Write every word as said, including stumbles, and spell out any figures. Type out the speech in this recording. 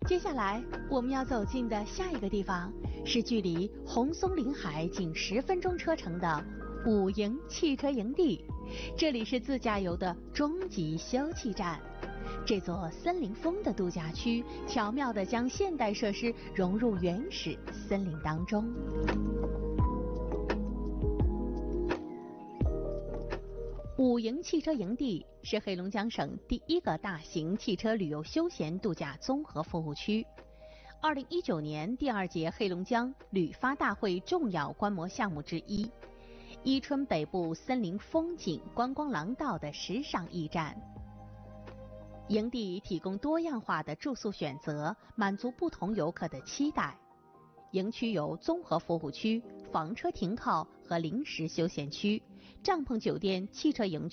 接下来我们要走进的下一个地方是距离红松林海仅十分钟车程的五营汽车营地，这里是自驾游的终极休憩站。这座森林风的度假区，巧妙地将现代设施融入原始森林当中。五营汽车营地是黑龙江省第一个大型汽车旅游休闲度假综合服务区。二零一九年第二届黑龙江旅发大会重要观摩项目之一，伊春北部森林风景观光廊道的时尚驿站。营地提供多样化的住宿选择，满足不同游客的期待。营区有综合服务区、房车停靠和临时休闲区、帐篷酒店、汽车营区。